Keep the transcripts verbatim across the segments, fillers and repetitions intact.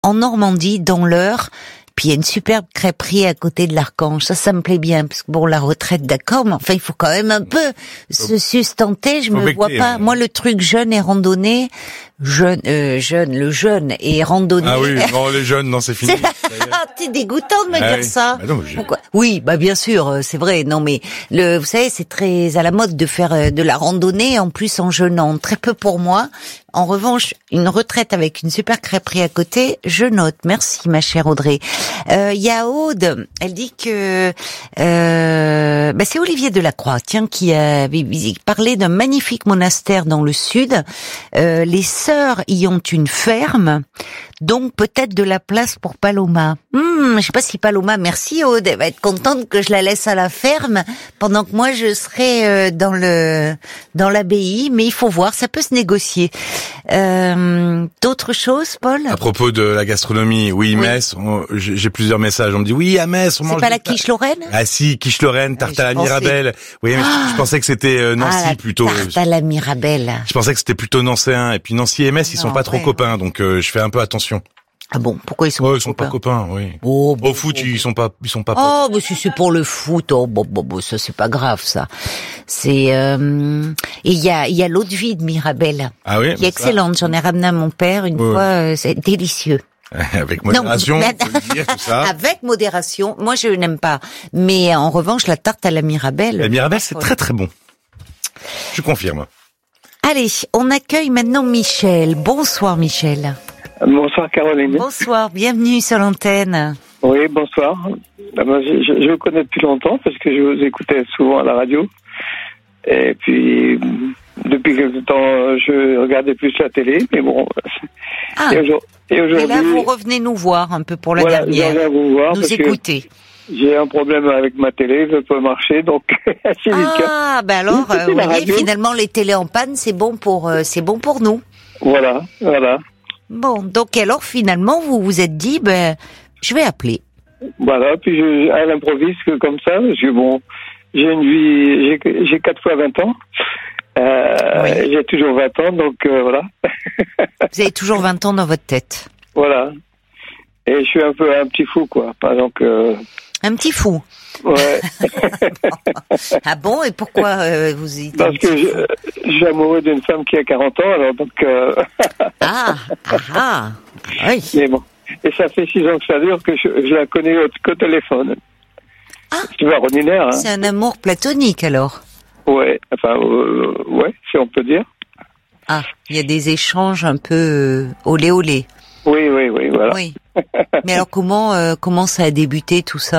en Normandie, dans l'Eure. Puis il y a une superbe crêperie à côté de l'Archange. Ça, ça me plaît bien, parce que bon, la retraite, d'accord, mais enfin, il faut quand même un peu se sustenter. Je me vois pas. Moi, le truc jeune et randonnée, jeune, euh, jeune, le jeune et randonnée. Ah oui, non, les jeunes, non, c'est fini. Ah, t'es dégoûtant de me ah dire oui. ça. Bah non, je... Pourquoi ? Oui, bah bien sûr, c'est vrai. Non, mais le, vous savez, c'est très à la mode de faire de la randonnée, en plus en jeûnant. Très peu pour moi. En revanche, une retraite avec une super crêperie à côté, je note. Merci, ma chère Audrey. Il euh, y a Aude, elle dit que euh, bah c'est Olivier Delacroix, tiens, qui a parlé d'un magnifique monastère dans le sud. Euh, les sœurs y ont une ferme, donc peut-être de la place pour Paloma. Hum, je sais pas si Paloma, merci Aude, elle va être contente que je la laisse à la ferme pendant que moi je serai euh, dans le dans l'abbaye, mais il faut voir, ça peut se négocier. Euh, d'autres choses, Paul ? À propos de la gastronomie, oui, oui. Metz, on, j'ai plusieurs messages. On me dit oui, à Metz, on mange. C'est pas la quiche Lorraine ? Ah si, quiche Lorraine, tarte ah, à la pensais... Mirabelle. Oui, mais ah, je pensais que c'était euh, Nancy ah, plutôt. Tarte à la Mirabelle. Je pensais que c'était plutôt nancéen. Et puis Nancy et Metz, ils non, sont pas ouais. trop copains, donc euh, je fais un peu attention. Ah bon, pourquoi ils sont ouais, pas ils sont copains pas copains, oui. Oh, bon, Au foot, bon. ils sont pas, ils sont pas. Oh, mais si c'est pour le foot, oh, bon, bon, bon, ça c'est pas grave, ça. C'est euh... et il y a, il y a l'eau de vie de Mirabelle. Ah oui. Qui est excellente. J'en ai ramené à mon père une oui. fois. Euh, c'est délicieux. Avec modération, non, faut le dire, tout ça. Avec modération. Moi, je n'aime pas. Mais en revanche, la tarte à la Mirabelle. La Mirabelle, c'est très très bon. Je confirme. Allez, on accueille maintenant Michel. Bonsoir, Michel. Bonsoir Caroline. Bonsoir, bienvenue sur l'antenne. Oui, bonsoir. Je, je, je vous connais depuis longtemps parce que je vous écoutais souvent à la radio. Et puis, depuis quelque temps, je regardais plus la télé, mais bon. Ah, et aujourd'hui, et aujourd'hui, et là, vous revenez nous voir un peu pour la voilà, dernière. Je reviens vous voir nous parce écouter. Que j'ai un problème avec ma télé, je peux marcher, donc c'est Ah, ben alors, euh, vous voyez, finalement, les télés en panne, c'est bon pour, euh, c'est bon pour nous. Voilà, voilà. Bon, donc alors finalement, vous vous êtes dit, ben, je vais appeler. Voilà, puis je, à l'improviste comme ça, parce que bon, j'ai une vie, j'ai, j'ai quatre fois vingt ans, euh, oui. J'ai toujours vingt ans, donc euh, voilà. Vous avez toujours vingt ans dans votre tête. Voilà. Et je suis un peu un petit fou, quoi. Par exemple. Euh... Un petit fou. Ouais. Ah bon, et pourquoi euh, vous y Parce que je, je suis amoureux d'une femme qui a quarante ans, alors donc... Euh... ah, ah, ah, oui. Mais bon, et ça fait six ans que ça dure que je, je la connais au, qu'au téléphone. Ah, c'est ordinaire, hein. C'est un amour platonique, alors. Ouais, enfin, euh, ouais, si on peut dire. Ah, il y a des échanges un peu euh, olé olé. Oui, oui, oui, voilà. Oui. Mais alors, comment, euh, comment ça a débuté, tout ça ?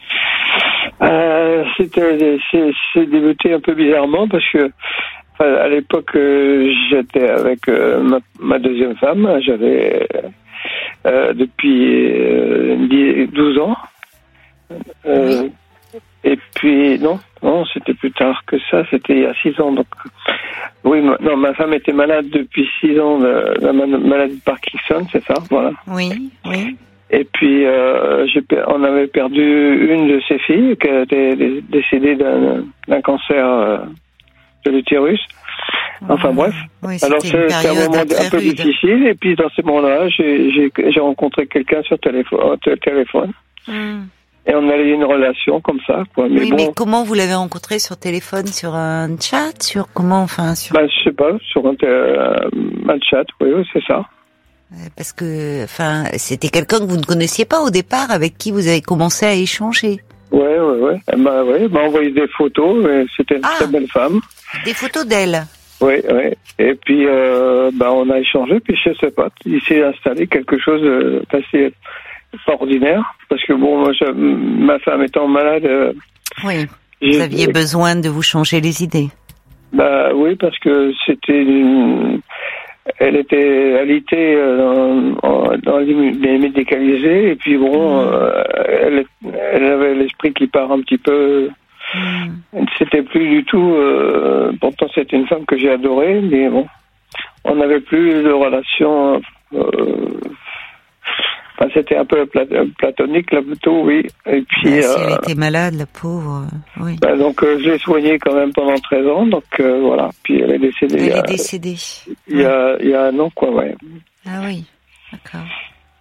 Euh, c'était, c'est, c'est débuté un peu bizarrement parce que à l'époque euh, j'étais avec euh, ma, ma deuxième femme, j'avais euh, depuis euh, douze ans. Euh, oui. Et puis non, non, c'était plus tard que ça, c'était il y a six ans. Donc oui, ma, non, ma femme était malade depuis six ans de la maladie de Parkinson, c'est ça, voilà. Oui, oui. Et puis, euh, j'ai, on avait perdu une de ses filles qui était décédée d'un, d'un cancer euh, de l'utérus. Enfin mmh. bref. Oui, alors c'est, c'est un moment un peu rude. difficile. Et puis dans ces moments-là, j'ai, j'ai, j'ai rencontré quelqu'un sur téléphone. téléphone. Mmh. Et on a eu une relation comme ça, quoi. Mais oui, bon. Mais comment vous l'avez rencontré sur téléphone, sur un chat, sur comment, enfin, sur. Ben, je sais pas, sur un, euh, un chat, oui, oui, c'est ça. Parce que, enfin, c'était quelqu'un que vous ne connaissiez pas au départ, avec qui vous avez commencé à échanger. Ouais, ouais, ouais. Elle m'a, ouais, elle m'a envoyé des photos. Et c'était une ah, très belle femme. Des photos d'elle. Oui, oui. Et puis, euh, bah, on a échangé. Puis je sais pas, il s'est installé quelque chose d'assez ordinaire, parce que bon, moi, je, ma femme étant malade. Euh, oui. Vous aviez besoin de vous changer les idées. Bah oui, parce que c'était une. Elle était alitée dans, dans les médicalisés, et puis bon, mmh. euh, elle, elle avait l'esprit qui part un petit peu. Mmh. C'était plus du tout. Euh, pourtant, c'était une femme que j'ai adorée, mais bon, on n'avait plus de relation. Euh, enfin, c'était un peu plat, platonique là plutôt, oui. Et puis. Bah, si elle euh, était malade, la pauvre. Oui. Bah, donc, euh, je l'ai soignée quand même pendant treize ans, donc euh, voilà. Puis elle est décédée. Elle il y a, est décédée. Il y a, il y a un an, quoi, ouais. Ah oui, d'accord.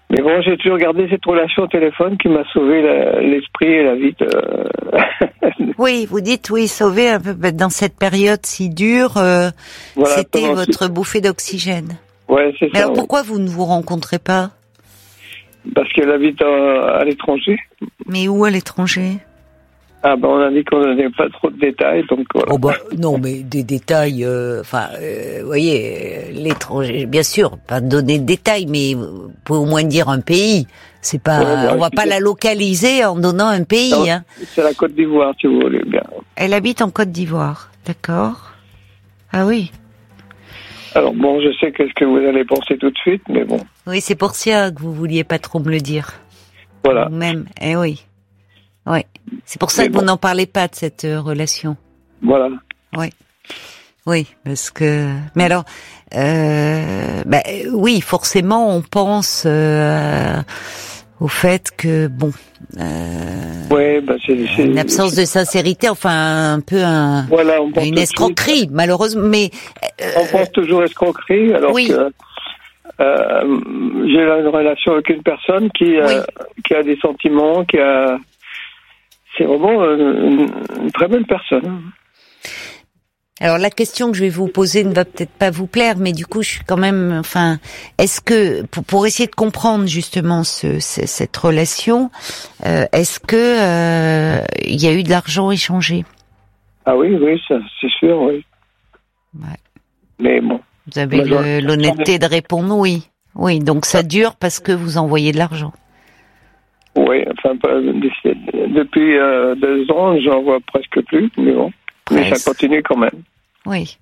Mais bon, j'ai toujours gardé cette relation au téléphone qui m'a sauvé la, l'esprit et la vie. De... Oui, vous dites oui, sauver un peu dans cette période si dure. Euh, voilà, c'était votre si... bouffée d'oxygène. Ouais, c'est Mais ça. alors ouais. Pourquoi vous ne vous rencontrez pas? Parce qu'elle habite à, à l'étranger. Mais où à l'étranger? Ah ben on a dit qu'on n'avait pas trop de détails, donc voilà. Oh bah non, mais des détails, enfin, euh, euh, vous voyez, l'étranger, bien sûr, pas donner de détails, mais vous pouvez au moins dire un pays. C'est pas, ouais, bah, on va pas la localiser en donnant un pays. Non, hein. C'est la Côte d'Ivoire, si vous voulez bien. Elle habite en Côte d'Ivoire, d'accord. Ah oui. Alors bon, je sais qu'est-ce que vous allez penser tout de suite, mais bon. Oui, c'est pour ça que vous vouliez pas trop me le dire. Voilà. Même, eh oui. Oui, c'est pour ça mais que bon. Vous n'en parlez pas de cette euh, relation. Voilà. Oui, oui, parce que. Mais alors, euh, bah, oui, forcément, on pense euh, au fait que bon. Euh, ouais, bah c'est, c'est une absence c'est... de sincérité, enfin un peu un, voilà, on pense une escroquerie, suite, malheureusement. Mais euh, on pense toujours escroquerie, alors oui. que. Euh, j'ai une relation avec une personne qui, euh, oui. qui a des sentiments, qui a. C'est vraiment une, une très belle personne. Alors la question que je vais vous poser ne va peut-être pas vous plaire, mais du coup je suis quand même, enfin, est-ce que pour, pour essayer de comprendre justement ce, ce, cette relation, euh, est-ce que euh, il y a eu de l'argent échangé? Ah oui, oui, ça, c'est sûr, oui. Ouais. Mais bon. Vous avez le, l'honnêteté de répondre oui, oui. Donc ça dure parce que vous envoyez de l'argent. Oui, enfin, depuis euh, deux ans, j'en vois presque plus, mais bon. Presque. Mais ça continue quand même. Oui.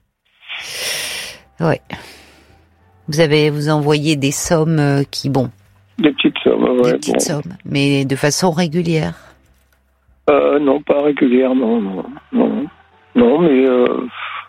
Oui. Vous avez, vous envoyez des sommes qui, bon. Des petites sommes, ouais. Des petites bon. sommes, mais de façon régulière. Euh, non, pas régulière, non, non, non. Non, mais euh,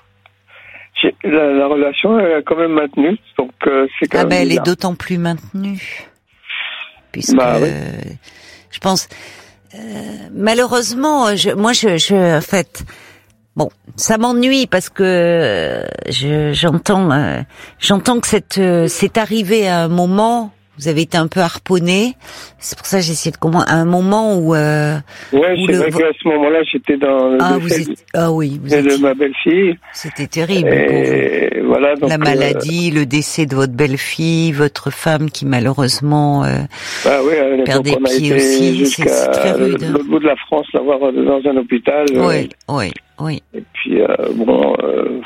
la, la relation elle est quand même maintenue, donc euh, c'est quand ah même. Ah ben, elle bizarre. est d'autant plus maintenue. Puisque bah, oui. euh, je pense euh, malheureusement je, moi je, je en fait bon ça m'ennuie parce que je, j'entends euh, j'entends que cette euh, c'est arrivé à un moment vous avez été un peu harponné, c'est pour ça que j'ai essayé de comprendre à un moment où euh, ouais où c'est le, vrai qu'à ce moment-là j'étais dans le ah vous êtes, ah oui vous de étiez, ma belle-fille, c'était terrible et pour vous. Voilà, donc, la maladie, euh, le décès de votre belle-fille, votre femme qui malheureusement euh, bah oui, perd des pieds aussi, c'est, c'est très rude. L'autre bout de la France, l'avoir dans un hôpital. Oui, euh, oui, oui. Et puis euh, bon. Euh...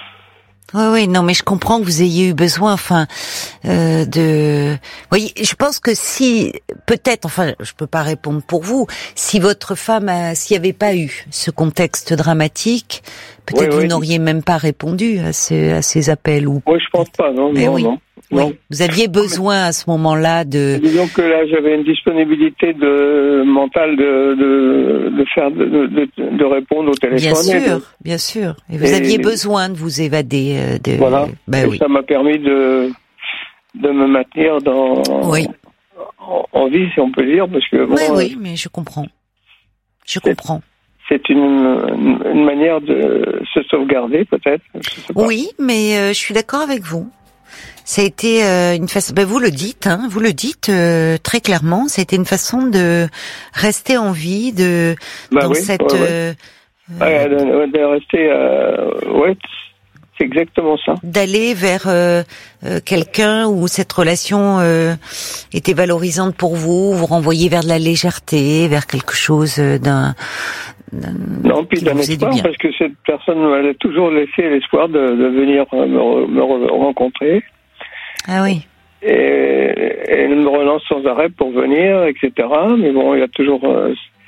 Oui, oui, non, mais je comprends que vous ayez eu besoin, enfin, euh, de. Vous voyez, je pense que si, peut-être, enfin, je peux pas répondre pour vous, si votre femme, a, s'il n'y avait pas eu ce contexte dramatique, peut-être oui, vous oui. n'auriez même pas répondu à ces, à ces appels ou. Oui, je pense pas, non, mais non, oui. non. Oui. Non. Vous aviez besoin à ce moment-là de. Disons que là, j'avais une disponibilité de mentale de de, de faire de, de de répondre au téléphone. Bien sûr, de... bien sûr. Et vous et... aviez besoin de vous évader. De... Voilà. Ben et oui. ça m'a permis de de me maintenir dans oui. en, en vie, si on peut dire, parce que bon. Oui, oui, mais je comprends. Je comprends. C'est une, une une manière de se sauvegarder, peut-être. Oui, mais euh, je suis d'accord avec vous. Ça a été euh, une façon. Ben vous le dites, hein, vous le dites euh, très clairement. Ça a été une façon de rester en vie, de bah dans oui, cette. Ouais, ouais. Euh, ouais, de, de rester. Euh, ouais, c'est exactement ça. D'aller vers euh, euh, quelqu'un où cette relation euh, était valorisante pour vous, vous renvoyer vers de la légèreté, vers quelque chose d'un. d'un non, puis d'un espoir, parce que cette personne elle a toujours laissé l'espoir de, de venir me, me rencontrer. Ah oui. Et, et elle me relance sans arrêt pour venir, et cetera. Mais bon, il y a toujours euh,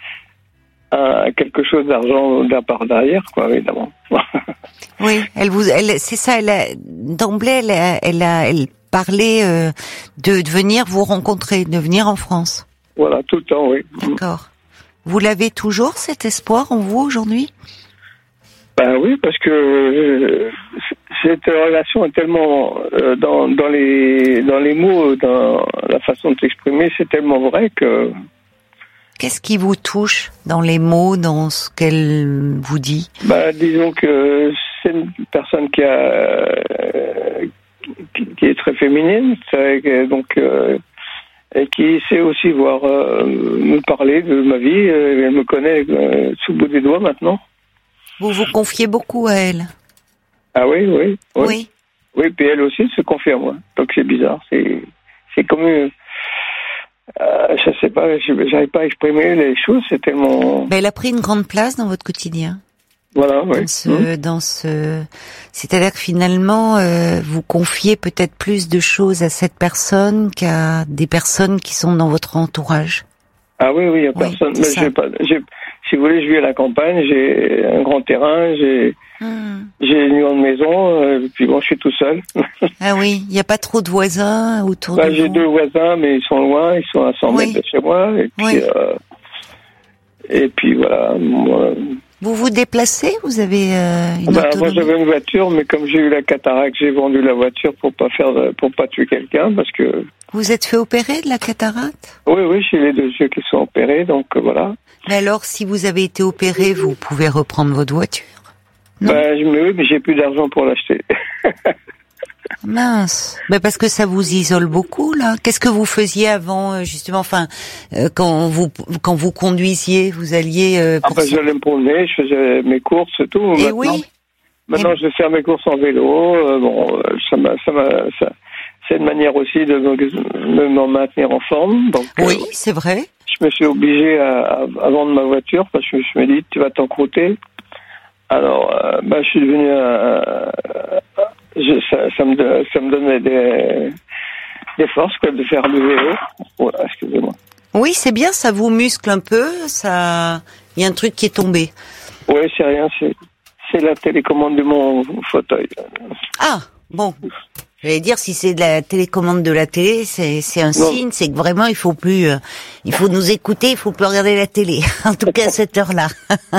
un, quelque chose d'argent d'un part derrière, quoi, évidemment. Oui, elle vous, elle, c'est ça. Elle a, d'emblée, elle a, elle a, elle parlait euh, de, de venir vous rencontrer, de venir en France. Voilà, tout le temps, oui. D'accord. Vous l'avez toujours cet espoir en vous aujourd'hui ? Ben oui, parce que euh, cette relation est tellement euh, dans dans les dans les mots, dans la façon de s'exprimer, c'est tellement vrai que. Qu'est-ce qui vous touche dans les mots, dans ce qu'elle vous dit ? Ben disons que c'est une personne qui a euh, qui, qui est très féminine, c'est, donc euh, et qui sait aussi voir euh, me parler de ma vie. Elle me connaît euh, sous le bout des doigts maintenant. Vous vous confiez beaucoup à elle? Ah oui, oui, oui. Oui. Oui, puis elle aussi se confie à moi. Donc c'est bizarre. C'est, c'est comme, euh, euh, je sais pas, j'arrive pas à exprimer les choses. C'est tellement. Ben, elle a pris une grande place dans votre quotidien. Voilà, oui. Dans ce, mmh. dans ce, c'est-à-dire que finalement, euh, vous confiez peut-être plus de choses à cette personne qu'à des personnes qui sont dans votre entourage. Ah oui, oui, il y a oui, personne. Mais j'ai pas, j'ai, si vous voulez, je vis à la campagne, j'ai un grand terrain, j'ai, mmh. j'ai une grande maison, euh, puis bon, je suis tout seul. Ah oui, il n'y a pas trop de voisins autour bah, de j'ai vous. J'ai deux voisins, mais ils sont loin, ils sont à cent oui. mètres de chez moi, et puis, oui. euh, et puis voilà. Moi, vous vous déplacez? Vous avez euh, une bah, autonomie? Moi, j'avais une voiture, mais comme j'ai eu la cataracte, j'ai vendu la voiture pour pas faire, pour pas tuer quelqu'un, parce que. Vous êtes fait opérer de la cataracte? Oui, oui, j'ai les deux yeux qui sont opérés, donc euh, voilà. Mais alors, si vous avez été opéré, vous pouvez reprendre votre voiture? Non. Bah, je me, mais j'ai plus d'argent pour l'acheter. Mince. Ben parce que ça vous isole beaucoup là. Qu'est-ce que vous faisiez avant justement, enfin euh, quand vous quand vous conduisiez, vous alliez euh, pour ah ben, j'allais me promener, je faisais mes courses et tout. Et maintenant, oui. Maintenant, et... je vais faire mes courses en vélo. Euh, bon, ça m'a, ça m'a, ça, c'est une manière aussi de me, de me maintenir en forme. Donc, oui, euh, c'est vrai. Je me suis obligé à, à, à vendre ma voiture parce que je me dis tu vas t'encrouter. Alors, euh, ben, je suis devenu un, je, ça, ça, me, ça me donnait des, des forces quoi, de faire du vélo. Voilà, excusez-moi. Oui, c'est bien, ça vous muscle un peu. Ça, il y a un truc qui est tombé. Oui, c'est rien, c'est, c'est la télécommande de mon fauteuil. Ah, bon. J'allais dire, si c'est de la télécommande de la télé, c'est, c'est un non. signe, c'est que vraiment, il faut plus, euh, il faut nous écouter, il faut plus regarder la télé. En tout cas, à cette heure-là.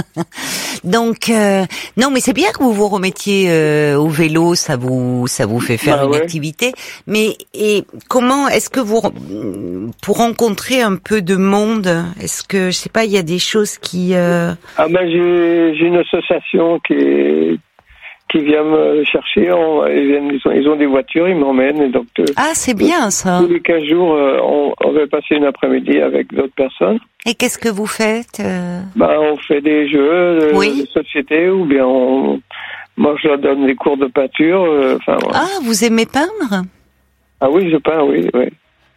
Donc, euh, non, mais c'est bien que vous vous remettiez euh, au vélo, ça vous, ça vous fait faire bah, une ouais. activité. Mais, et comment, est-ce que vous, pour rencontrer un peu de monde, est-ce que, je sais pas, il y a des choses qui, euh... Ah ben, j'ai, j'ai une association qui est, qui vient me chercher, on, ils, viennent, ils, ont, ils ont des voitures, ils m'emmènent. Et donc, ah, c'est bien ça. Tous les quinze jours, on, on va passer une après-midi avec d'autres personnes. Et qu'est-ce que vous faites euh... bah, on fait des jeux oui. de société, ou bien on, moi je leur donne des cours de peinture. Euh, ouais. Ah, vous aimez peindre? Ah oui, je peins, oui, oui.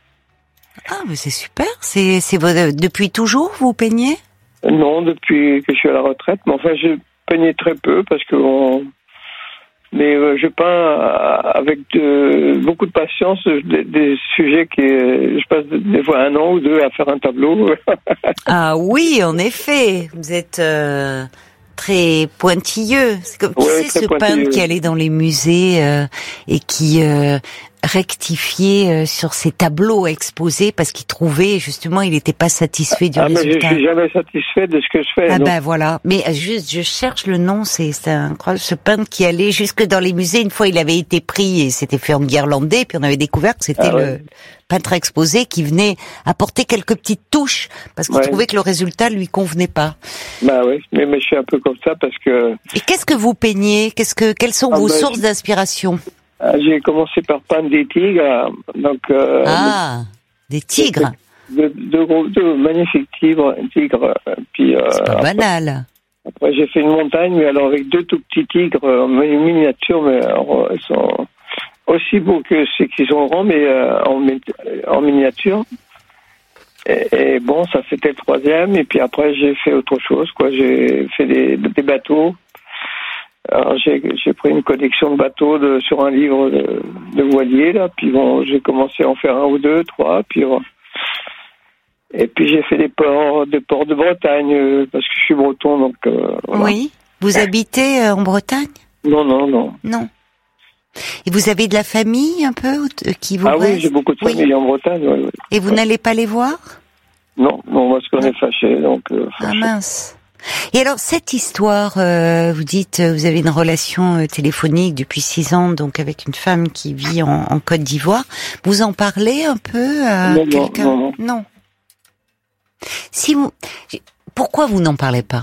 Ah, mais c'est super. C'est, c'est depuis toujours vous peignez? Non, depuis que je suis à la retraite. Mais enfin, je peignais très peu parce que on... Mais euh, je peins avec de, beaucoup de patience des, des sujets qui, je passe des fois un an ou deux à faire un tableau. Ah oui, en effet, vous êtes euh, très pointilleux. C'est comme qui ouais, c'est ce peintre qui allait dans les musées euh, et qui euh, rectifiait euh, sur ses tableaux exposés parce qu'il trouvait justement il n'était pas satisfait du ah, résultat. Mais je suis jamais satisfait de ce que je fais. Ah donc. ben voilà. Mais juste, je cherche le nom. C'est, c'est incroyable. Ce peintre qui allait jusque dans les musées. Une fois, il avait été pris et s'était fait enguirlander. Puis on avait découvert que c'était ah, ouais. le peintre exposé qui venait apporter quelques petites touches parce qu'il ouais. trouvait que le résultat lui convenait pas. Bah oui, mais, mais je suis un peu comme ça parce que. Et qu'est-ce que vous peignez? Qu'est-ce que, quelles sont ah, vos bah, sources je... d'inspiration? J'ai commencé par peindre des tigres, donc. Euh, ah, des tigres. De, de, de, de magnifiques tigres, tigres. Puis. Euh, C'est pas après, banal. Après, j'ai fait une montagne, mais alors avec deux tout petits tigres en miniature, mais alors, ils sont aussi beaux que ceux qui sont grands, mais euh, en, en miniature. Et, et bon, ça c'était le troisième, et puis après j'ai fait autre chose, quoi. J'ai fait des, des bateaux. Alors j'ai, j'ai pris une collection de bateaux de, sur un livre de, de voilier là, puis bon j'ai commencé à en faire un ou deux, trois, puis bon. Et puis j'ai fait des ports, des ports de Bretagne euh, parce que je suis breton donc. Euh, voilà. Oui. Vous habitez euh, en Bretagne? Non non non. Non. Et vous avez de la famille un peu qui vous Ah reste? Oui, j'ai beaucoup de famille oui. en Bretagne. Ouais, ouais. Et vous ouais. n'allez pas les voir? Non non parce qu'on est fâchés donc. Euh, ah mince. Et alors cette histoire, euh, vous dites, vous avez une relation euh, téléphonique depuis six ans, donc avec une femme qui vit en, en Côte d'Ivoire. Vous en parlez un peu à non, quelqu'un? Non, non. non. Si vous, pourquoi vous n'en parlez pas?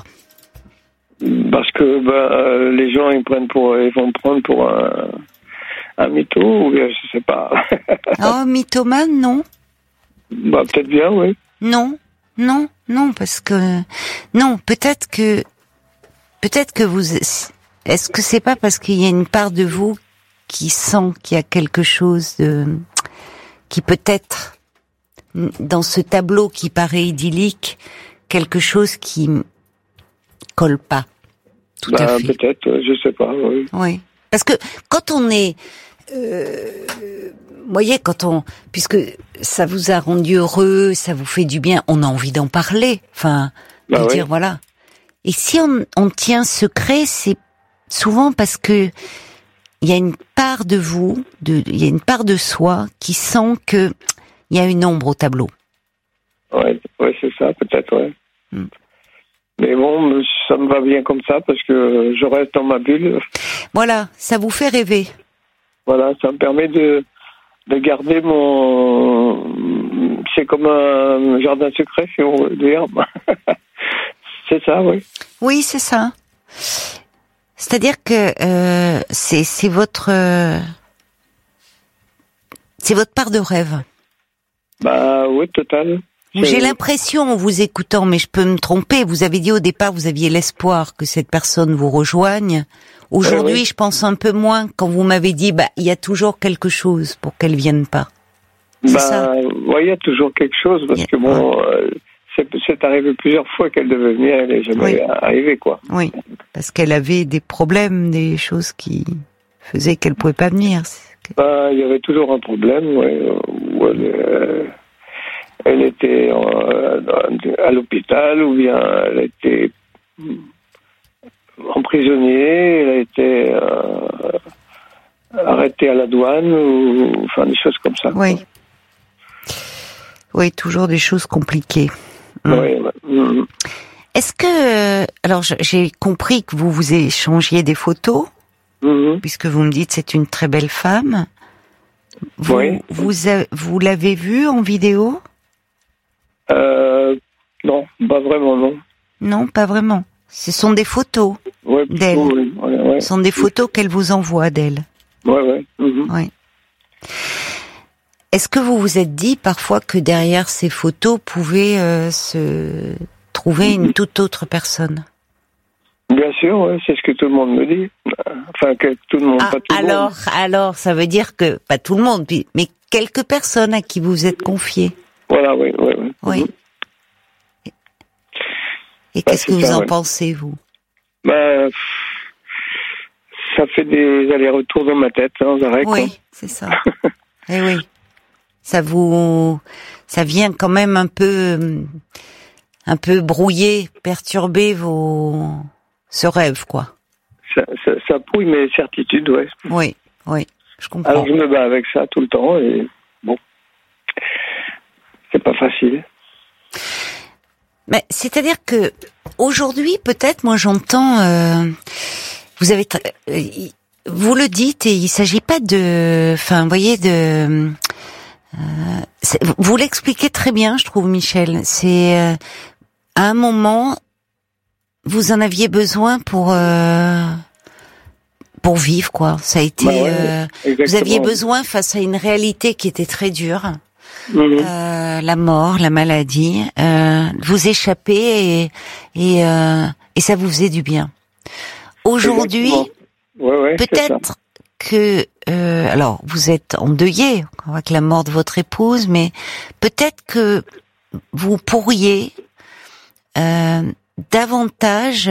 Parce que bah, euh, les gens ils prennent pour, ils vont me prendre pour un, un mytho ou bien je sais pas. Oh mythomane non? Bah, peut-être bien, oui. Non, non, non, parce que non, peut-être que peut-être que vous. Est-ce que c'est pas parce qu'il y a une part de vous qui sent qu'il y a quelque chose de qui peut-être dans ce tableau qui paraît idyllique, quelque chose qui colle pas tout bah, à fait. Peut-être, je sais pas. Oui. Oui, parce que quand on est Euh, vous voyez, quand on, puisque ça vous a rendu heureux, ça vous fait du bien, on a envie d'en parler. Enfin, de bah dire oui. voilà. Et si on, on tient secret, c'est souvent parce que il y a une part de vous, de, il y a une part de soi qui sent que il y a une ombre au tableau. Ouais, ouais, c'est ça, peut-être, ouais. Hmm. Mais bon, ça me va bien comme ça parce que je reste dans ma bulle. Voilà, ça vous fait rêver. Voilà, ça me permet de, de garder mon... C'est comme un jardin secret, si on veut dire. C'est ça, oui. Oui, c'est ça. C'est-à-dire que euh, c'est, c'est votre... Euh, c'est votre part de rêve. Bah oui, total. J'ai l'impression, en vous écoutant, mais je peux me tromper, vous avez dit au départ, vous aviez l'espoir que cette personne vous rejoigne. Aujourd'hui, oui, oui. je pense un peu moins quand vous m'avez dit, bah, il y a toujours quelque chose pour qu'elle vienne pas. C'est bah, ça. ouais, il y a toujours quelque chose parce a, que bon, ouais. euh, c'est, c'est arrivé plusieurs fois qu'elle devait venir, elle n'est jamais Oui. arrivée, quoi. Oui, parce qu'elle avait des problèmes, des choses qui faisaient qu'elle pouvait pas venir. Bah, il y avait toujours un problème, ouais, où elle, euh, elle était euh, à l'hôpital ou bien elle était emprisonnée, elle a été euh, arrêtée à la douane ou enfin des choses comme ça. Oui. Oui, toujours des choses compliquées. Oui. Mmh. Est-ce que, alors j'ai compris que vous vous échangiez des photos, mmh. puisque vous me dites c'est une très belle femme. Vous, oui. vous, a, vous l'avez vue en vidéo ? euh, Non, pas vraiment, non. Non, pas vraiment. Ce sont des photos ouais, d'elle. Oui, ouais, ouais. Ce sont des photos qu'elle vous envoie d'elle. Oui, oui. Mmh. Ouais. Est-ce que vous vous êtes dit parfois que derrière ces photos pouvait euh, se trouver une toute autre personne ? Bien sûr, ouais, c'est ce que tout le monde me dit. Enfin, que tout le monde, ah, pas tout alors, le monde. Alors, ça veut dire que, pas tout le monde, mais quelques personnes à qui vous vous êtes confiés. Voilà, oui, oui, oui. Oui. Mmh. Et bah, qu'est-ce que vous ça, en ouais. pensez, vous ? Bah, ça fait des allers-retours dans ma tête, sans arrêt. Oui, quoi. c'est ça. Eh oui. Ça vous, ça vient quand même un peu, un peu brouiller, perturber vos, ce rêve, quoi. Ça, ça, ça brouille mes certitudes, ouais. Oui, oui, je comprends. Alors je me bats avec ça tout le temps et bon, c'est pas facile. Mais c'est-à-dire que aujourd'hui, peut-être, moi, j'entends, euh, vous avez, euh, vous le dites et il s'agit pas de, enfin, vous voyez, de. Euh, vous l'expliquez très bien, je trouve, Michel. C'est euh, à un moment, vous en aviez besoin pour euh, pour vivre, quoi. Ça a été. Bah ouais, euh, vous aviez besoin face à une réalité qui était très dure, mmh. euh, la mort, la maladie, euh, vous échapper et et, euh, et ça vous faisait du bien. Aujourd'hui, ouais, ouais, peut-être que euh, alors vous êtes endeuillé avec la mort de votre épouse, mais peut-être que vous pourriez euh, davantage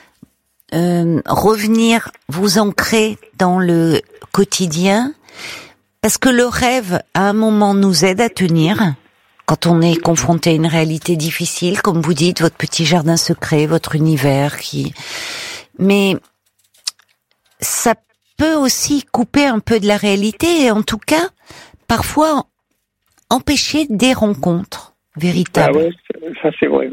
euh, revenir vous ancrer dans le quotidien, parce que le rêve à un moment nous aide à tenir quand on est confronté à une réalité difficile, comme vous dites, votre petit jardin secret, votre univers qui, mais ça peut aussi couper un peu de la réalité et en tout cas, parfois, empêcher des rencontres véritables. Ah ouais, ça c'est vrai.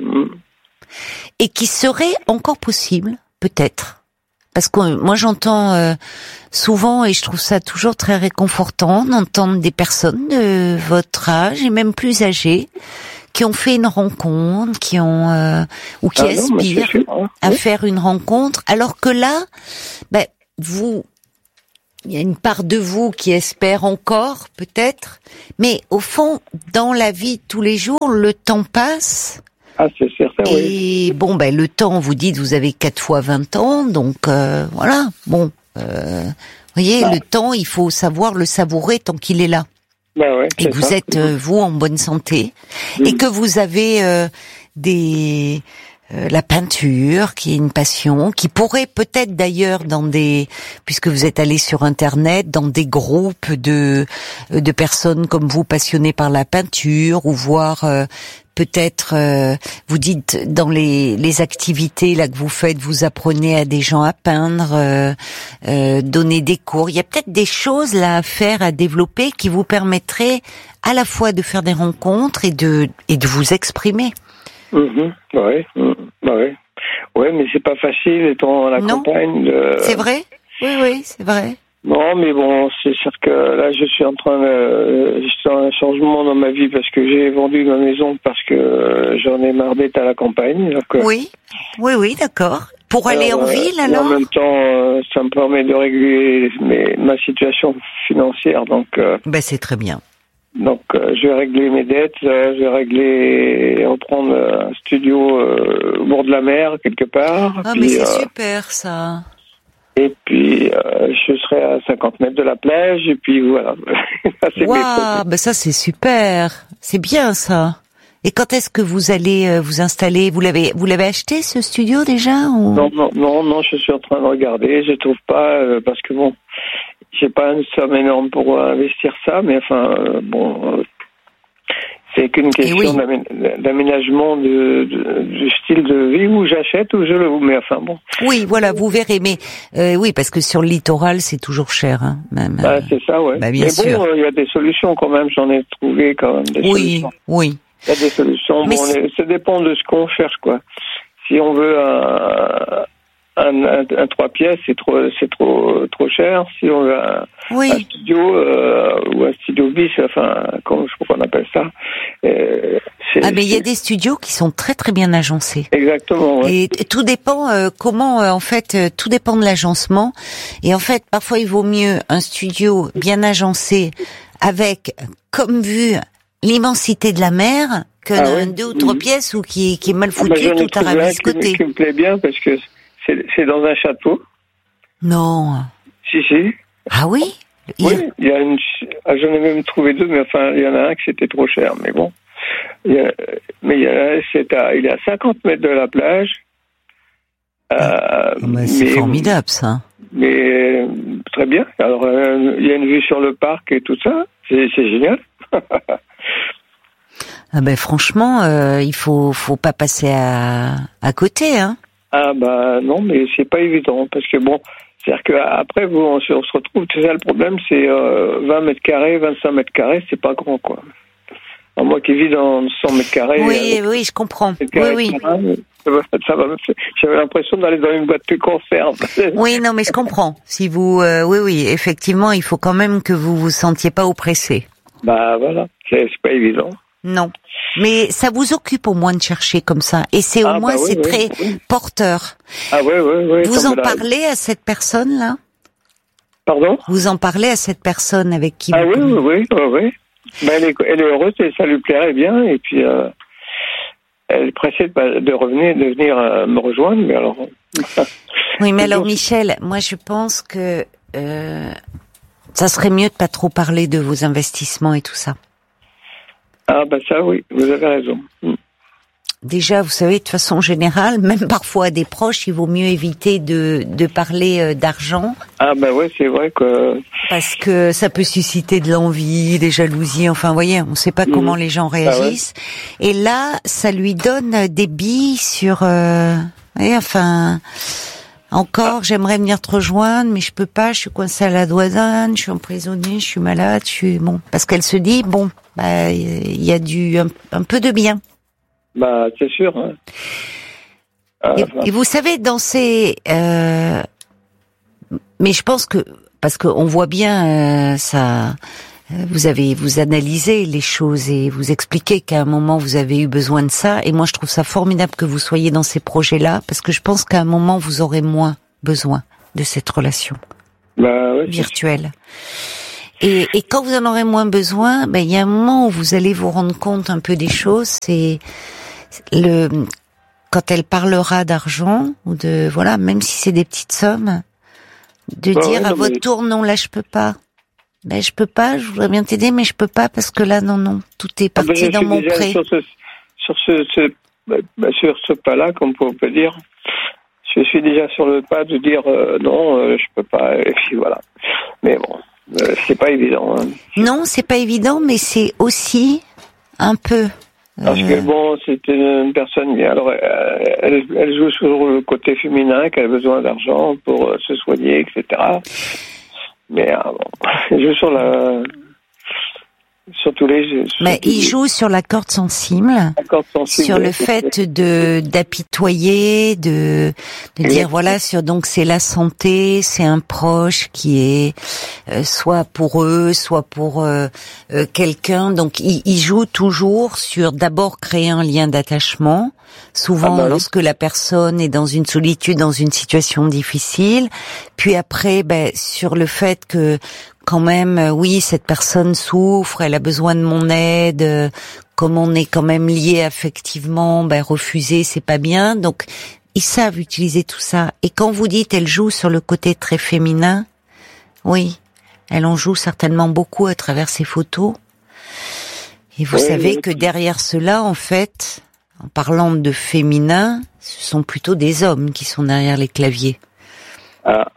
Et qui seraient encore possibles, peut-être. Parce que moi j'entends euh, souvent, et je trouve ça toujours très réconfortant, d'entendre des personnes de votre âge et même plus âgées, qui ont fait une rencontre, qui ont euh, ou qui ah aspirent non, hein. à oui. faire une rencontre, alors que là, ben, vous il y a une part de vous qui espère encore, peut-être. Mais au fond, dans la vie de tous les jours, le temps passe. Ah, c'est certain, oui. Et bon, ben le temps, vous dites, vous avez quatre fois vingt ans, donc euh, voilà. Bon, euh, vous voyez, ah. le temps, il faut savoir le savourer tant qu'il est là. Ben ouais, et que vous ça. êtes, euh, vous, en bonne santé. Oui. Et que vous avez euh, des... Euh, la peinture, qui est une passion, qui pourrait peut-être d'ailleurs dans des, puisque vous êtes allé sur Internet, dans des groupes de de personnes comme vous passionnées par la peinture, ou voir euh, peut-être, euh, vous dites dans les les activités là que vous faites, vous apprenez à des gens à peindre, euh, euh, donner des cours. Il y a peut-être des choses là à faire, à développer, qui vous permettraient à la fois de faire des rencontres et de et de vous exprimer. Mmh, ouais, mmh, bah ouais, ouais, mais c'est pas facile étant à la non. campagne. De... C'est vrai. Oui, oui, c'est vrai. Non, mais bon, c'est sûr que là, je suis en train de, je suis dans un changement dans ma vie parce que j'ai vendu ma maison parce que j'en ai marre d'être à la campagne. Donc, oui, oui, oui, d'accord. Pour aller alors, en ville, alors. En même temps, ça me permet de régler mes, ma situation financière, donc. Ben, c'est très bien. Donc, euh, je vais régler mes dettes, euh, je vais régler, reprendre un studio euh, au bord de la mer, quelque part. Ah, puis, mais c'est euh, super, ça. Et puis, euh, je serai à cinquante mètres de la plage, et puis voilà. Waouh, ben ça, c'est super. C'est bien, ça. Et quand est-ce que vous allez euh, vous installer? Vous l'avez, vous l'avez acheté, ce studio, déjà, ou... Non, non, non, non, je suis en train de regarder, je trouve pas, euh, parce que bon... J'ai pas une somme énorme pour investir ça, mais enfin, euh, bon, euh, c'est qu'une question oui. d'aménagement de, de, du style de vie où j'achète ou je le loue, mais enfin bon. Oui, voilà, vous verrez, mais euh, oui, parce que sur le littoral, c'est toujours cher, hein, même. Bah, c'est ça, ouais. Bah, bien mais sûr. bon, il euh, y a des solutions quand même, j'en ai trouvé quand même des oui, solutions. Oui, oui. Il y a des solutions, mais bon, les, ça dépend de ce qu'on cherche, quoi. Si on veut un... Un, un, un trois pièces, c'est trop, c'est trop, trop cher. Si on veut un, oui. un studio euh, ou un studio bis, enfin, comment je sais pas qu'on appelle ça. Euh, ah, mais il y a des studios qui sont très très bien agencés. Exactement. Ouais. Et tout dépend euh, comment, euh, en fait, euh, tout dépend de l'agencement. Et en fait, parfois, il vaut mieux un studio bien agencé avec, comme vue, l'immensité de la mer qu'un ah, oui. deux ou trois mmh. pièces ou qui, qui est mal foutu, ah, bah, tout arabescoté. Qui, qui me plaît bien parce que C'est, c'est dans un château. Non. Si, si. Ah oui? Oui, il y a une, j'en ai même trouvé deux, mais enfin, il y en a un qui c'était trop cher, mais bon. Il y a, mais il y a, c'est à, il est à cinquante mètres de la plage. Ah, euh, bah, c'est mais, formidable, ça. Mais, très bien. Alors, euh, il y a une vue sur le parc et tout ça. C'est, c'est génial. ah ben, franchement, euh, il faut, faut pas passer à, à côté, hein. Ah bah non, mais c'est pas évident parce que bon, c'est-à-dire qu'après vous on se, on se retrouve, c'est ça le problème, c'est euh, vingt mètres carrés, vingt-cinq mètres carrés, c'est pas grand quoi. Alors, moi qui vis dans cent mètres carrés. Oui, euh, oui, je comprends. Oui, oui. Carrés, ça va, ça va, j'avais l'impression d'aller dans une boîte de conserve. Oui, non, mais je comprends. Si vous, euh, oui, oui, effectivement, il faut quand même que vous vous sentiez pas oppressé. Bah voilà, c'est, c'est pas évident. Non. Mais ça vous occupe au moins de chercher comme ça. Et c'est au ah, moins, bah oui, c'est oui, très oui. porteur. Ah oui, oui, oui. Vous en parlez à cette personne-là? Pardon? Vous en parlez à cette personne avec qui ah, vous... Ah oui, oui, oui, oui. Ben, elle, est, elle est heureuse et ça lui plairait bien. Et puis, euh, elle est pressée de, de revenir, de venir euh, me rejoindre. Mais alors... oui, mais alors, Michel, moi, je pense que euh, ça serait mieux de pas trop parler de vos investissements et tout ça. Ah ben ça oui, vous avez raison. Déjà, vous savez, de façon générale, même parfois à des proches, il vaut mieux éviter de, de parler euh, d'argent. Ah ben ouais, c'est vrai que... Parce que ça peut susciter de l'envie, des jalousies, enfin, vous voyez, on ne sait pas mmh. comment les gens réagissent. Ah ouais. Et là, ça lui donne des billes sur... Euh, vous voyez, enfin... Encore, ah. j'aimerais venir te rejoindre, mais je peux pas, je suis coincée à la douane, je suis emprisonnée, je suis malade, je suis... Bon, parce qu'elle se dit, bon, bah, il y a du un, un peu de bien. Bah, c'est sûr. Hein. Ah, et, enfin. et vous savez, dans ces... Euh, mais je pense que... Parce qu'on voit bien, euh, ça... Vous avez, vous analysez les choses et vous expliquez qu'à un moment vous avez eu besoin de ça. Et moi, je trouve ça formidable que vous soyez dans ces projets-là, parce que je pense qu'à un moment vous aurez moins besoin de cette relation. bah, ouais, virtuelle. Et, et quand vous en aurez moins besoin, ben il y a un moment où vous allez vous rendre compte un peu des choses. C'est le quand elle parlera d'argent ou de voilà, même si c'est des petites sommes, de bah, dire ouais, à non, votre mais... tour non, là je peux pas. Ben je peux pas. Je voudrais bien t'aider, mais je peux pas parce que là non non, tout est parti ah, ben, dans mon prêt. Sur ce, sur ce, ce bah, sur ce pas-là, comme on peut dire. Je suis déjà sur le pas de dire euh, non, euh, je peux pas, et puis voilà. Mais bon, euh, c'est pas évident. Hein. Non, c'est pas évident, mais c'est aussi un peu. Euh... Parce que bon, c'est une personne. Alors, elle, elle joue sur le côté féminin, qu'elle a besoin d'argent pour euh, se soigner, et cetera. Mais euh, bon, elle joue sur la. Sur tous les. Sur Mais tous il les... joue sur la corde sensible, la corde sensible, sur le fait de d'apitoyer, de de oui. dire voilà sur donc c'est la santé, c'est un proche qui est euh, soit pour eux, soit pour euh, euh, quelqu'un. Donc il, il joue toujours sur d'abord créer un lien d'attachement. Souvent, ah bah lorsque oui. la personne est dans une solitude, dans une situation difficile, puis après, ben sur le fait que quand même, oui, cette personne souffre, elle a besoin de mon aide. Comme on est quand même lié affectivement, ben refuser, c'est pas bien. Donc, ils savent utiliser tout ça. Et quand vous dites, elle joue sur le côté très féminin, oui, elle en joue certainement beaucoup à travers ses photos. Et vous oui, savez oui. que derrière cela, en fait, en parlant de féminin, ce sont plutôt des hommes qui sont derrière les claviers. Ah.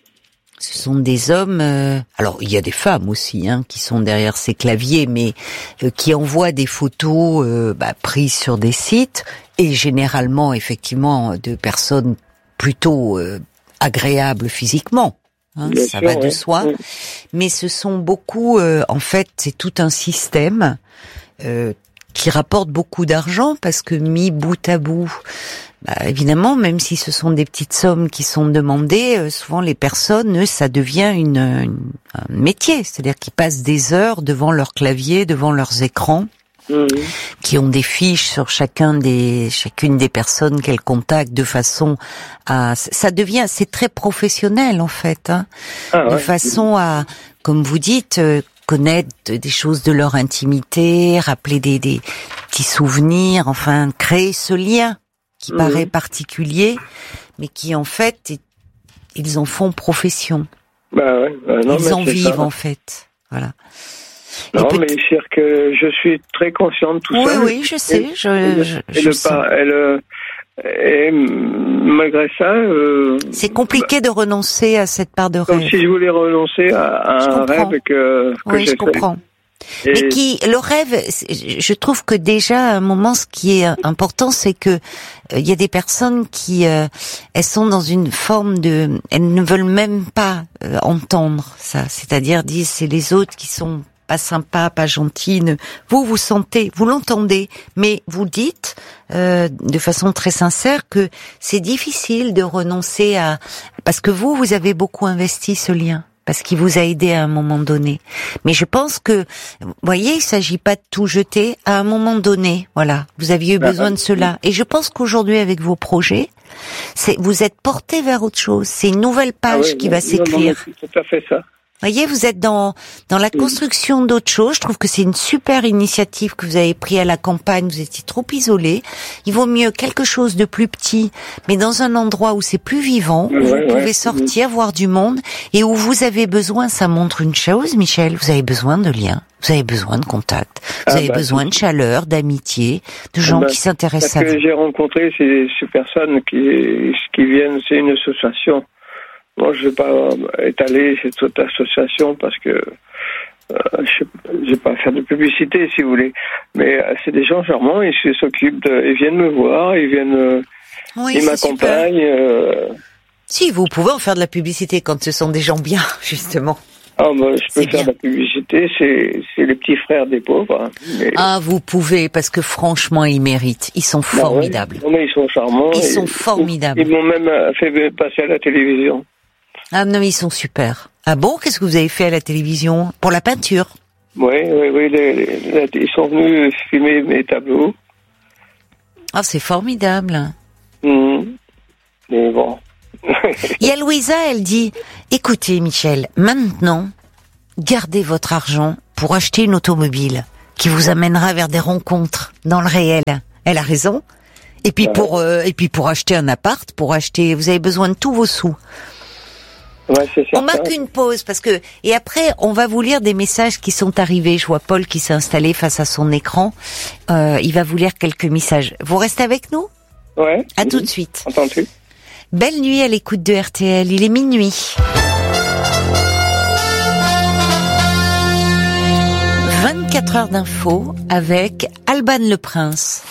Ce sont des hommes. Euh, alors il y a des femmes aussi, hein, qui sont derrière ces claviers, mais euh, qui envoient des photos euh, bah, prises sur des sites et généralement effectivement de personnes plutôt euh, agréables physiquement. Hein, ça sûr, va de ouais. soi. Ouais. Mais ce sont beaucoup. Euh, en fait, c'est tout un système euh, qui rapporte beaucoup d'argent parce que mis bout à bout. Bah, évidemment, même si ce sont des petites sommes qui sont demandées, euh, souvent les personnes, ça devient une, une, un métier. C'est-à-dire qu'ils passent des heures devant leur clavier, devant leurs écrans, mmh. qui ont des fiches sur chacun des, chacune des personnes qu'elles contactent de façon à... Ça devient, c'est très professionnel en fait, hein, ah, ouais. de façon à, comme vous dites, euh, connaître des choses de leur intimité, rappeler des, des petits souvenirs, enfin créer ce lien qui mmh. paraît particulier, mais qui en fait, ils en font profession. Bah ouais, bah non, ils en vivent ça. En fait, voilà. Non, peut- mais c'est sûr que je suis très conscient de tout oui, ça. Oui, oui, je sais. Et, je, et, je, et, je le sais. Pas, et, le, et malgré ça, euh, c'est compliqué bah, de renoncer à cette part de rêve. Comme si je voulais renoncer à, à un rêve que, que oui, j'ai je comprends. fait. Et... Mais qui, le rêve, je trouve que déjà à un moment, ce qui est important, c'est que il euh, y a des personnes qui, euh, elles sont dans une forme de, elles ne veulent même pas euh, entendre ça. C'est-à-dire disent c'est les autres qui sont pas sympas, pas gentils. Ne... Vous vous sentez, vous l'entendez, mais vous dites euh, de façon très sincère que c'est difficile de renoncer à, parce que vous, vous avez beaucoup investi ce lien. Parce qu'il vous a aidé à un moment donné. Mais je pense que, vous voyez, il s'agit pas de tout jeter à un moment donné. Voilà, vous aviez eu besoin de cela. Et je pense qu'aujourd'hui, avec vos projets, c'est vous êtes porté vers autre chose. C'est une nouvelle page ah oui, qui va s'écrire. C'est tout à fait ça. Vous voyez, vous êtes dans dans la construction d'autres choses. Je trouve que c'est une super initiative que vous avez prise à la campagne. Vous étiez trop isolés. Il vaut mieux quelque chose de plus petit, mais dans un endroit où c'est plus vivant, où ouais, vous pouvez ouais. sortir, voir du monde, et où vous avez besoin. Ça montre une chose, Michel. Vous avez besoin de liens. Vous avez besoin de contact. Vous ah avez bah, besoin de chaleur, d'amitié, de gens bah, qui s'intéressent à vous. Ce que j'ai rencontré, c'est ces personnes qui qui viennent. C'est une association. Moi, je ne vais pas étaler cette association parce que euh, je ne vais pas faire de publicité, si vous voulez. Mais euh, c'est des gens charmants, ils s'occupent de... Ils viennent me voir, ils viennent... Euh, oui, ils m'accompagnent. Euh... Si, vous pouvez en faire de la publicité quand ce sont des gens bien, justement. Ah, bah, je peux c'est faire bien. De la publicité, c'est, c'est les petits frères des pauvres. Hein, mais... Ah, vous pouvez, parce que franchement, ils méritent. Ils sont formidables. Bah ouais. Non, mais ils sont charmants. Ils sont formidables. Ils m'ont même fait passer à la télévision. Ah non, mais ils sont super. Ah bon, qu'est-ce que vous avez fait à la télévision? Pour la peinture? Oui, oui, oui. Les, les, les, ils sont venus filmer mes tableaux. Ah, c'est formidable. Mmh. Mais bon, Il y a Louisa, elle dit, écoutez Michel, maintenant, gardez votre argent pour acheter une automobile qui vous amènera vers des rencontres dans le réel. Elle a raison. Et puis ouais. pour euh, et puis pour acheter un appart, pour acheter, vous avez besoin de tous vos sous. Ouais, c'est on marque une pause parce que et après on va vous lire des messages qui sont arrivés. Je vois Paul qui s'est installé face à son écran. Euh, il va vous lire quelques messages. Vous restez avec nous ? Ouais. À oui. tout de suite. Entendu. Belle nuit à l'écoute de R T L. Il est minuit. vingt-quatre heures d'infos avec Alban Le Prince.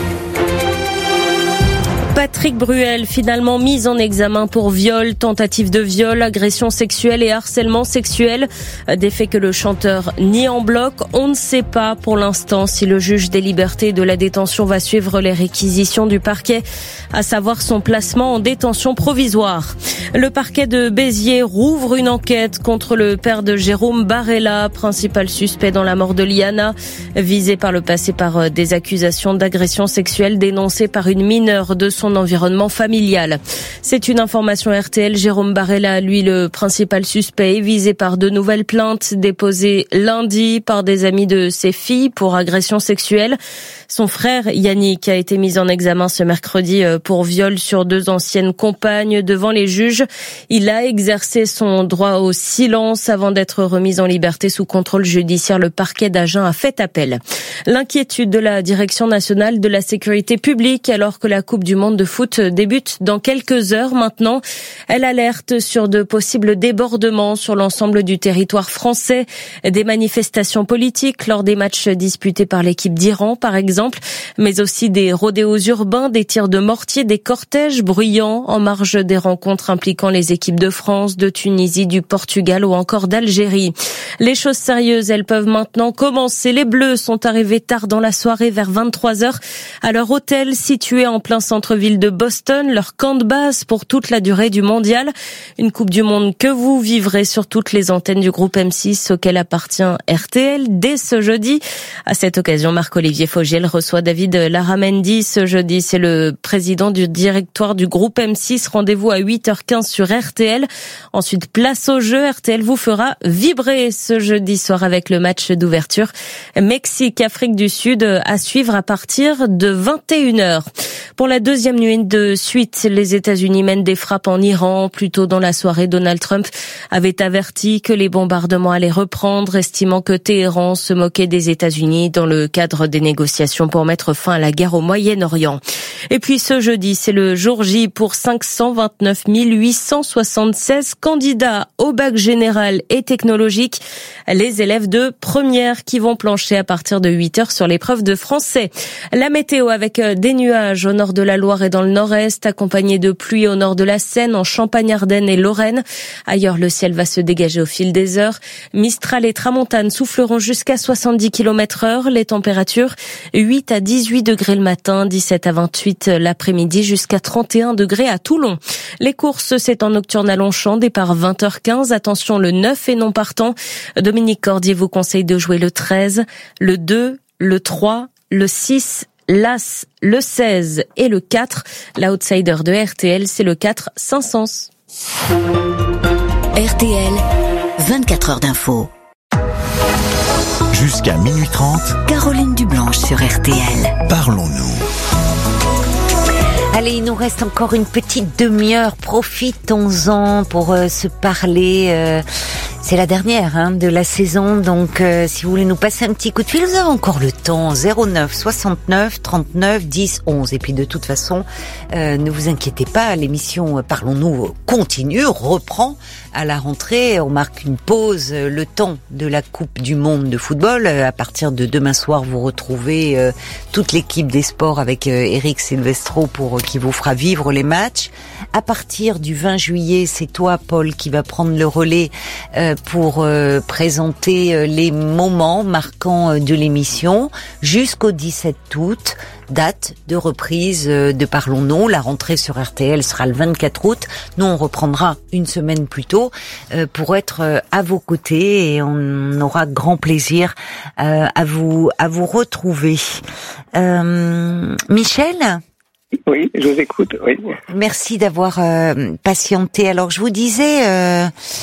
Patrick Bruel, finalement mis en examen pour viol, tentative de viol, agression sexuelle et harcèlement sexuel. Des faits que le chanteur nie en bloc. On ne sait pas pour l'instant si le juge des libertés et de la détention va suivre les réquisitions du parquet, à savoir son placement en détention provisoire. Le parquet de Béziers rouvre une enquête contre le père de Jérôme Barella, principal suspect dans la mort de Liana, visé par le passé par des accusations d'agression sexuelle dénoncées par une mineure de son environnement familial. C'est une information R T L. Jérôme Barella, lui le principal suspect, est visé par de nouvelles plaintes déposées lundi par des amis de ses filles pour agression sexuelle. Son frère Yannick a été mis en examen ce mercredi pour viol sur deux anciennes compagnes devant les juges. Il a exercé son droit au silence avant d'être remis en liberté sous contrôle judiciaire. Le parquet d'Agen a fait appel. L'inquiétude de la Direction nationale de la sécurité publique alors que la Coupe du monde de foot débute dans quelques heures maintenant. Elle alerte sur de possibles débordements sur l'ensemble du territoire français, des manifestations politiques lors des matchs disputés par l'équipe d'Iran par exemple, mais aussi des rodéos urbains, des tirs de mortier, des cortèges bruyants en marge des rencontres impliquant les équipes de France, de Tunisie, du Portugal ou encore d'Algérie. Les choses sérieuses, elles peuvent maintenant commencer. Les Bleus sont arrivés tard dans la soirée vers vingt-trois heures à leur hôtel situé en plein centre-ville de Boston, leur camp de base pour toute la durée du mondial. Une Coupe du Monde que vous vivrez sur toutes les antennes du groupe M six auquel appartient R T L dès ce jeudi. À cette occasion, Marc-Olivier Fogiel reçoit David Larramendy. Ce jeudi, c'est le président du directoire du groupe M six. Rendez-vous à huit heures quinze sur R T L. Ensuite, place au jeu. R T L vous fera vibrer ce jeudi soir avec le match d'ouverture Mexique-Afrique du Sud à suivre à partir de vingt et une heures. Pour la deuxième nuit de suite, les États-Unis mènent des frappes en Iran. Plus tôt dans la soirée, Donald Trump avait averti que les bombardements allaient reprendre, estimant que Téhéran se moquait des États-Unis dans le cadre des négociations pour mettre fin à la guerre au Moyen-Orient. Et puis ce jeudi, c'est le jour J pour cinq cent vingt-neuf mille huit cent soixante-seize candidats au bac général et technologique. Les élèves de première qui vont plancher à partir de huit heures sur l'épreuve de français. La météo avec des nuages au nord de la Loire et dans le nord-est, accompagnés de pluie au nord de la Seine, en Champagne-Ardenne et Lorraine. Ailleurs, le ciel va se dégager au fil des heures. Mistral et tramontane souffleront jusqu'à soixante-dix kilomètres heure. Les températures, huit à dix-huit degrés le matin, dix-sept à vingt-huit l'après-midi, jusqu'à trente et un degrés à Toulon. Les courses, c'est en nocturne à Longchamp, départ vingt heures quinze. Attention, le neuf est non partant. Dominique Cordier vous conseille de jouer le treize, le deux, le trois, le six, l'As, le seize et le quatre. L'outsider de R T L, c'est le quatre, Saint-Saëns. R T L, vingt-quatre heures d'info. Jusqu'à minuit trente, Caroline Dublanche sur R T L. Parlons-nous. Allez, il nous reste encore une petite demi-heure. Profitons-en pour euh, se parler. Euh, c'est la dernière hein, de la saison, donc euh, si vous voulez nous passer un petit coup de fil, vous avez encore le temps. zéro neuf soixante-neuf trente-neuf dix onze. Et puis de toute façon, euh, ne vous inquiétez pas, l'émission Parlons-nous continue, reprend à la rentrée. On marque une pause, le temps de la Coupe du Monde de football. À partir de demain soir, vous retrouvez euh, toute l'équipe des sports avec euh, Eric Silvestro pour qui vous fera vivre les matchs. À partir du vingt juillet, c'est toi, Paul, qui va prendre le relais euh, pour euh, présenter euh, les moments marquants euh, de l'émission jusqu'au dix-sept août, date de reprise euh, de Parlons-nous. La rentrée sur R T L sera le vingt-quatre août. Nous, on reprendra une semaine plus tôt euh, pour être euh, à vos côtés et on aura grand plaisir euh, à vous à vous retrouver. Euh, Michel ? Oui, je vous écoute, oui. Merci d'avoir euh, patienté. Alors, je vous disais euh,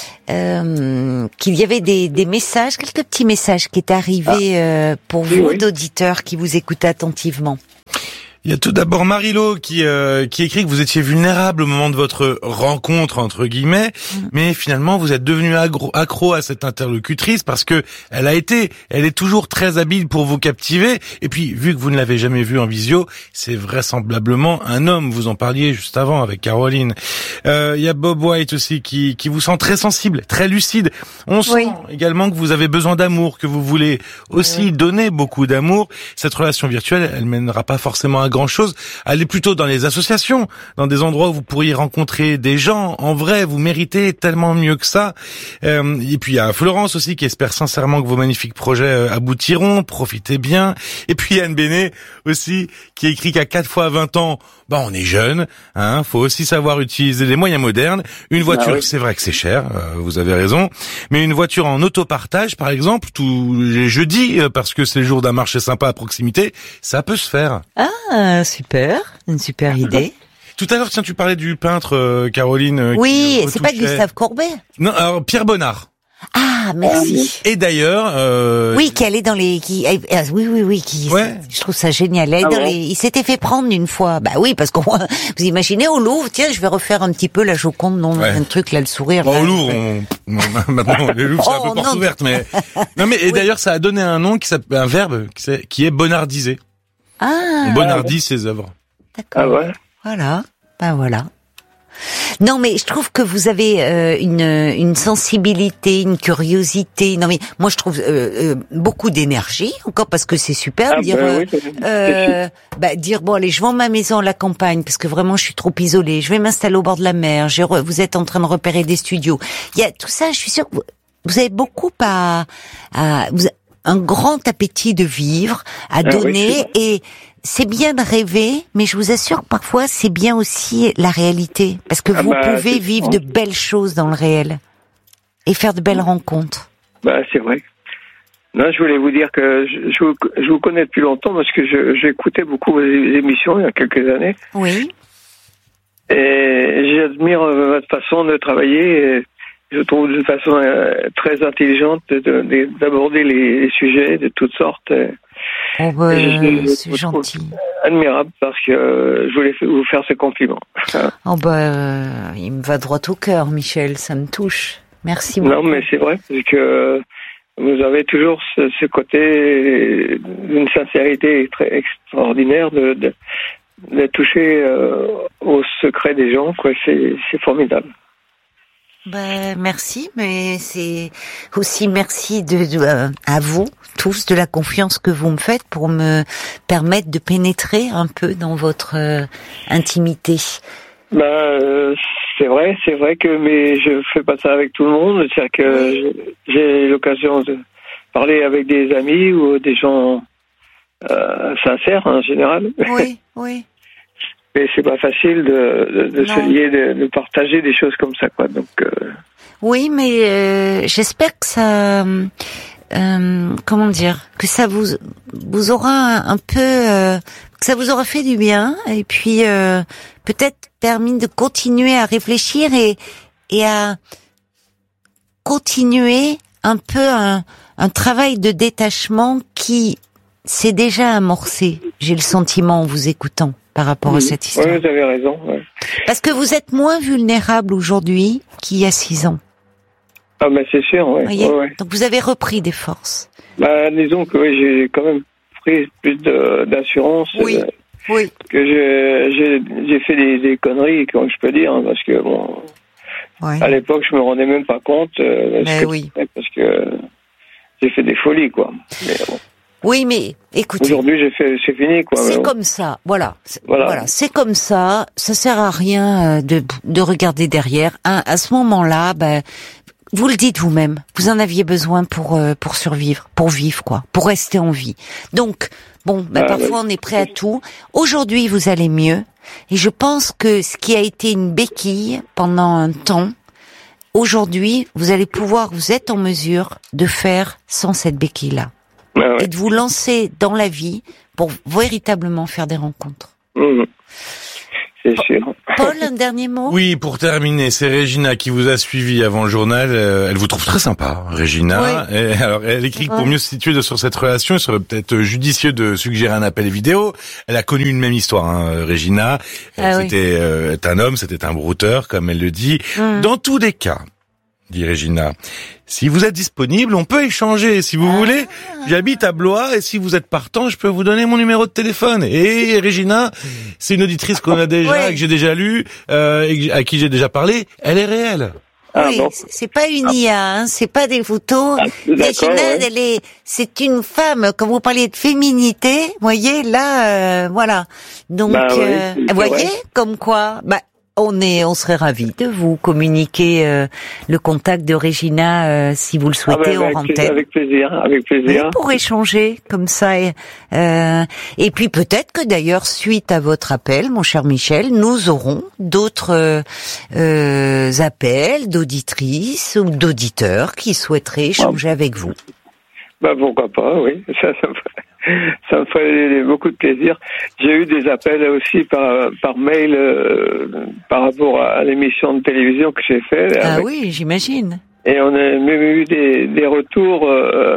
euh, qu'il y avait des, des messages, quelques petits messages qui étaient arrivés ah. euh, pour oui, vous, oui. d'auditeurs qui vous écoutent attentivement. Il y a tout d'abord Marilo qui euh, qui écrit que vous étiez vulnérable au moment de votre rencontre entre guillemets, mmh. mais finalement vous êtes devenu accro, accro à cette interlocutrice parce que elle a été, elle est toujours très habile pour vous captiver. Et puis vu que vous ne l'avez jamais vue en visio, c'est vraisemblablement un homme. Vous en parliez juste avant avec Caroline. Euh, il y a Bob White aussi qui qui vous sent très sensible, très lucide. On sent oui. également que vous avez besoin d'amour, que vous voulez aussi oui. donner beaucoup d'amour. Cette relation virtuelle, elle mènera pas forcément à grand chose. Allez plutôt dans les associations, dans des endroits où vous pourriez rencontrer des gens. En vrai, vous méritez tellement mieux que ça. Euh, et puis il y a Florence aussi qui espère sincèrement que vos magnifiques projets aboutiront. Profitez bien. Et puis Anne Bénet aussi qui écrit qu'à quatre fois vingt ans, bah on est jeune. Hein, faut aussi savoir utiliser les moyens modernes. Une voiture, ah oui. c'est vrai que c'est cher. Euh, vous avez raison. Mais une voiture en autopartage, par exemple, tous les jeudis, parce que c'est le jour d'un marché sympa à proximité, ça peut se faire. Ah, super, une super idée. Tout à l'heure, tiens, tu parlais du peintre euh, Caroline. Euh, oui, c'est pas Gustave Courbet. Non, alors Pierre Bonnard. Ah, merci. Et d'ailleurs, euh... oui, qui allait dans les, qui, ah, oui, oui, oui, qui, ouais. je trouve ça génial. Elle ah dans ouais. les, il s'était fait prendre une fois. Bah oui, parce qu'on, vous imaginez au Louvre, tiens, je vais refaire un petit peu la Joconde, non, ouais. un truc là, le sourire. Bon, là, au Louvre, on... maintenant les Louvres, c'est oh, un peu porte ouverte, mais non, mais et oui. d'ailleurs, ça a donné un nom qui s'appelle un verbe qui est bonardiser. Ah. On bonardise ses œuvres. D'accord. Ah ouais. Voilà. Ben voilà. Non, mais je trouve que vous avez euh, une une sensibilité, une curiosité. Non, mais moi je trouve euh, euh, beaucoup d'énergie encore parce que c'est super. Ah, dire, ben, euh, oui, euh, bah, dire bon allez, je vends ma maison à la campagne parce que vraiment je suis trop isolée. Je vais m'installer au bord de la mer. Je re, vous êtes en train de repérer des studios. Il y a tout ça. Je suis sûre que vous, vous avez beaucoup à, à vous, un grand appétit de vivre, à donner ah, oui, et c'est bien de rêver, mais je vous assure que parfois c'est bien aussi la réalité, parce que ah vous bah, pouvez vivre de belles choses dans le réel et faire de belles rencontres. Bah c'est vrai. Non, je voulais vous dire que je, je, vous, je vous connais depuis longtemps parce que je, j'écoutais beaucoup vos émissions il y a quelques années. Oui. Et j'admire votre façon de travailler. Et je trouve de façon très intelligente de, de, d'aborder les, les sujets de toutes sortes. Oh bah, je, c'est je gentil. Admirable parce que euh, je voulais vous faire ce compliment. Oh bah, euh, il me va droit au cœur, Michel, ça me touche. Merci beaucoup. Non, mais c'est vrai parce que vous avez toujours ce, ce côté d'une sincérité très extraordinaire de, de, de toucher euh, au secret des gens, quoi. C'est, c'est formidable. Ben merci, mais c'est aussi merci de, de euh, à vous tous de la confiance que vous me faites pour me permettre de pénétrer un peu dans votre euh, intimité. Ben euh, c'est vrai, c'est vrai que mais je fais pas ça avec tout le monde. C'est-à-dire que oui. j'ai l'occasion de parler avec des amis ou des gens euh, sincères en général. Oui, oui. Mais c'est pas facile de, de, de se lier, de, de partager des choses comme ça, quoi. Donc. Euh... Oui, mais euh, j'espère que ça, euh, comment dire, que ça vous vous aura un, un peu, euh, que ça vous aura fait du bien, et puis euh, peut-être permis de continuer à réfléchir et et à continuer un peu un, un travail de détachement qui s'est déjà amorcé. J'ai le sentiment en vous écoutant. Par rapport oui. à cette histoire. Oui, vous avez raison. Ouais. Parce que vous êtes moins vulnérable aujourd'hui qu'il y a six ans. Ah, ben c'est sûr, oui. Ouais, ouais. Donc vous avez repris des forces. Bah, disons que oui, j'ai quand même pris plus de, d'assurance. Oui, euh, oui. Que j'ai, j'ai, j'ai fait des, des conneries, comme je peux dire, hein, parce que bon, ouais. à l'époque, je me rendais même pas compte. Euh, Mais que oui. Parce que j'ai fait des folies, quoi. Mais bon. Oui, mais écoutez. Aujourd'hui, j'ai fait, c'est fini, quoi. C'est mais comme ça, voilà. voilà. Voilà, c'est comme ça. Ça sert à rien de de regarder derrière. Hein, à ce moment-là, ben, vous le dites vous-même. Vous en aviez besoin pour euh, pour survivre, pour vivre, quoi, pour rester en vie. Donc, bon, ben, ah, parfois ouais. on est prêt à tout. Aujourd'hui, vous allez mieux, et je pense que ce qui a été une béquille pendant un temps, aujourd'hui, vous allez pouvoir, vous êtes en mesure de faire sans cette béquille-là. Ah ouais. Et de vous lancer dans la vie pour véritablement faire des rencontres. Mmh. C'est sûr. Paul, un dernier mot? Oui, pour terminer, c'est Régina qui vous a suivi avant le journal. Euh, elle vous trouve très sympa, Régina. Oui. Et alors, elle écrit que pour mieux se situer sur cette relation, il serait peut-être judicieux de suggérer un appel vidéo. Elle a connu une même histoire, hein, Régina. Ah c'était oui. euh, un homme, c'était un brouteur, comme elle le dit. Mmh. Dans tous les cas, dit Régina, si vous êtes disponible, on peut échanger. Si vous ah. voulez, j'habite à Blois et si vous êtes partant, je peux vous donner mon numéro de téléphone. Et Régina, c'est une auditrice qu'on a déjà, oui. que j'ai déjà lue, euh, et à qui j'ai déjà parlé. Elle est réelle. Ah, oui, bon. C'est pas une I A, hein, c'est pas des photos. Ah, Régina, ouais. elle est, c'est une femme. Quand vous parliez de féminité, voyez là, euh, voilà. Donc, bah, oui, euh, vous voyez, comme quoi, bah. On est, on serait ravis de vous communiquer euh, le contact de Régina euh, si vous le souhaitez, ah ben, hors antenne. Avec plaisir, avec plaisir. Oui, pour échanger comme ça. Et, euh, et puis peut-être que d'ailleurs, suite à votre appel, mon cher Michel, nous aurons d'autres euh, euh, appels d'auditrices ou d'auditeurs qui souhaiteraient échanger ah. avec vous. Bah pourquoi pas, oui. Ça, ça me ferait, ça me ferait beaucoup de plaisir. J'ai eu des appels aussi par par mail euh, par rapport à l'émission de télévision que j'ai fait. Ah avec, oui, j'imagine. Et on a même eu des des retours euh,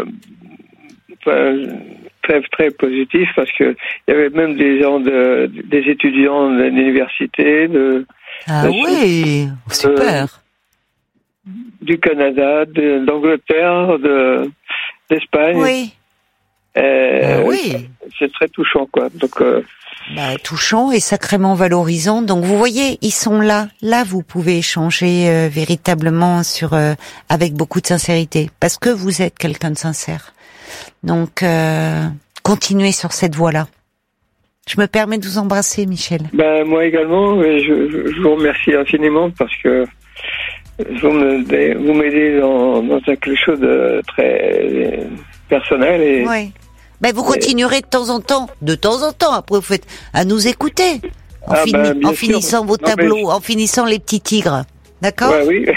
très très positifs parce que il y avait même des gens de des étudiants de l'université de. Ah de, oui, de, super. Du Canada, de, d'Angleterre, de d'Espagne. Oui. Euh, ah oui. C'est très touchant, quoi. Donc. Euh, bah, touchant et sacrément valorisant. Donc, vous voyez, ils sont là. Là, vous pouvez échanger euh, véritablement sur euh, avec beaucoup de sincérité, parce que vous êtes quelqu'un de sincère. Donc, euh, continuez sur cette voie-là. Je me permets de vous embrasser, Michel. Ben moi également. Je, je, je vous remercie infiniment parce que. Vous m'aidez, vous m'aidez dans, dans quelque chose de très personnel et. Oui. Ben vous continuerez de temps en temps, de temps en temps. Après vous faites à nous écouter en, ah fini, ben, en finissant vos tableaux, non, je... en finissant les petits tigres. D'accord? Ouais, oui.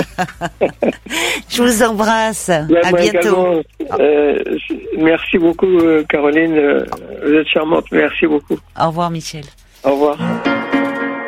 Je vous embrasse. Ben, à bientôt. Euh, merci beaucoup, Caroline. Vous êtes charmante. Merci beaucoup. Au revoir, Michel. Au revoir.